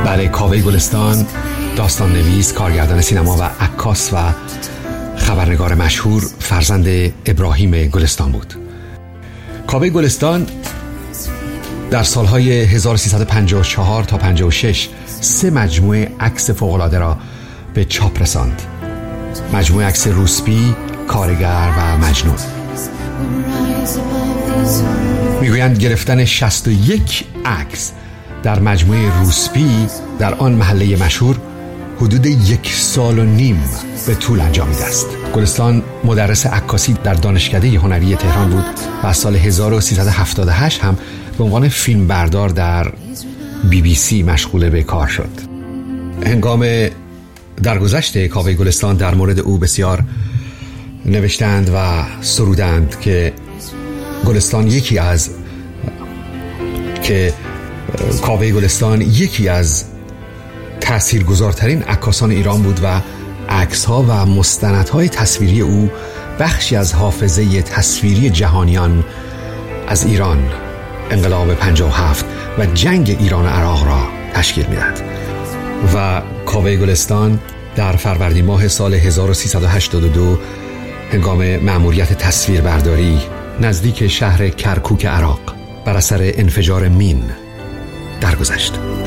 بله، کاوه گلستان داستان نویس، کارگردان سینما و عکاس و خبرنگار مشهور فرزند ابراهیم گلستان بود. کاوه گلستان در سالهای 1354 تا 56 3 مجموعه عکس فوق‌العاده را به چاپ رساند. مجموعه عکس روسبی، کارگر و مجنون. میگویند گرفتن 61 عکس در مجموعه روسبی در آن محله مشهور حدود 1.5 سال به طول انجامید است. گلستان مدرس عکاسی در دانشکده هنری تهران بود و از سال 1378 هم به عنوان فیلمبردار در BBC مشغول به کار شد. هنگام درگذشت کاوه گلستان در مورد او بسیار نوشتند و سرودند که کاوه گلستان یکی از تاثیرگذارترین عکاسان ایران بود و عکس‌ها و مستندهای تصویری او بخشی از حافظه تصویری جهانیان از ایران، انقلاب 57 و جنگ ایران و عراق را تشکیل می‌دهد. و کاوه گلستان در فروردین ماه سال 1382 هنگام مأموریت تصویربرداری نزدیک شهر کرکوک عراق بر اثر انفجار مین درگذشت.